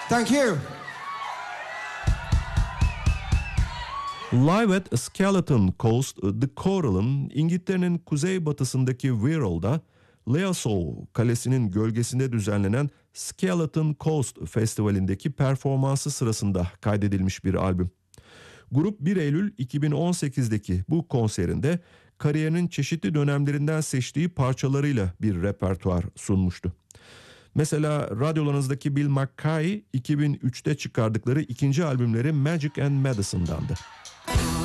Thank you. Live at Skeleton Coast, The Coral'ın İngiltere'nin kuzeybatısındaki Wirral'da Leasol Kalesi'nin gölgesinde düzenlenen Skeleton Coast Festivali'ndeki performansı sırasında kaydedilmiş bir albüm. Grup 1 Eylül 2018'deki bu konserinde kariyerinin çeşitli dönemlerinden seçtiği parçalarıyla bir repertuar sunmuştu. Mesela radyolarınızdaki Bill McKay 2003'te çıkardıkları ikinci albümleri Magic and Medicine'dandı.